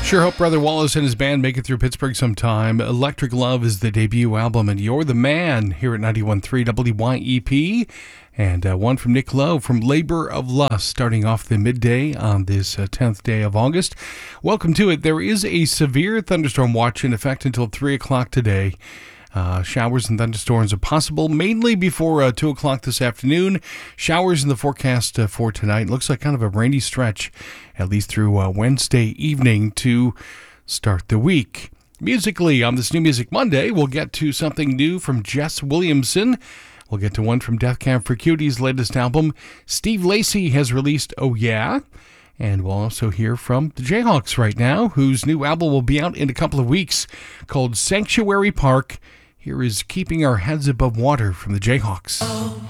Sure hope Brother Wallace and his band make it through Pittsburgh sometime. Electric Love is the debut album, and You're the Man here at 91.3 WYEP. And one from Nick Lowe from Labor of Lust, starting off the midday on this 10th day of August. Welcome to it. There is a severe thunderstorm watch in effect until 3 o'clock today. Showers and thunderstorms are possible, mainly before 2 o'clock this afternoon. Showers in the forecast for tonight. Looks like kind of a rainy stretch, at least through Wednesday evening to start the week. Musically, on this New Music Monday, we'll get to something new from Jess Williamson. We'll get to one from Death Camp for Cutie's latest album. Steve Lacy has released Oh Yeah. And we'll also hear from the Jayhawks right now, whose new album will be out in a couple of weeks called Sanctuary Park. Here is Keeping Our Heads Above Water from the Jayhawks.